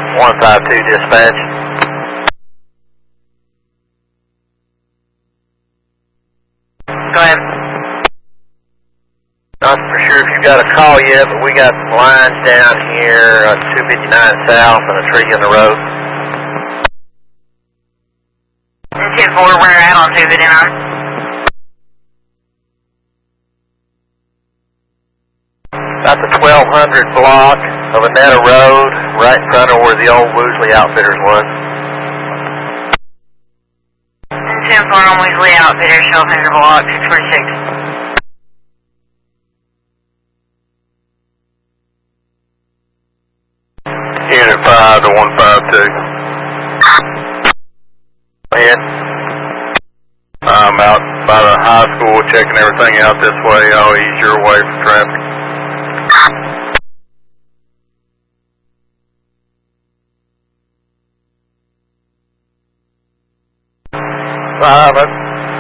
152 dispatch. Go ahead. Not for sure if you got a call yet, but we got some lines down here, 259 south and a tree in the road. 10-4, where at on 259? Got the 1200 block of Annetta Road, right in front of where the old Woosley Outfitters was. 10-4 on Woosley Outfitters, 1200 block, 646. Unit 5 to 152. Ahead. I'm out by the high school checking everything out this way. I'll ease your way from traffic. 5,